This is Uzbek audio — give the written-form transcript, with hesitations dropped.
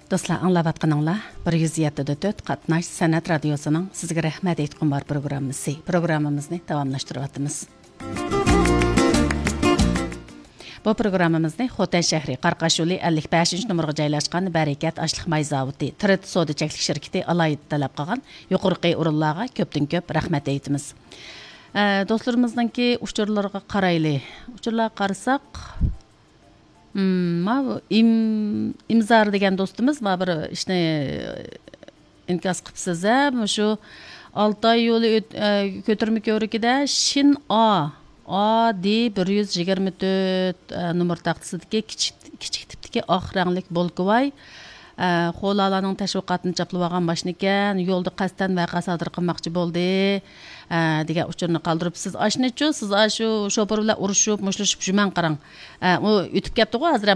Dostlar, anlavatqanыңlar 107.4 Qatnash San'at Radiosu'nun sizga rahmat aytqan var programımızı davamlaştırıyatımız. Bu programımızı Xotan şəhri Qarqaşuli 55 numaraga joylashgan Barakat Ashliq may zavodi Trit soda cheklik şirketi alayida talab qilgan yuqorqi o'rinlarga ko'pdan ko'p rahmat aytamiz. Do'stlarimizningki uchurlarga qarayli. Uchurlarga qarasak, imzar degan do'stimiz va bir ishni inkos qilibsiz, shu Altay yo'li ko'tarma ko'rikida Shin AD 124 numar taxtisidagi kichik tipdagi oq ranglik bolkovoy qo'lalarning tashviqotini chaplab olgan mashina ekan, yo'lda qasddan vaqa sodir qilmoqchi bo'ldi degan uchurni qoldiribsiz. Ashnichu siz shu shopir bilan urushib, mushtlashib juman qarang. U o'tib ketdi-ku, hozir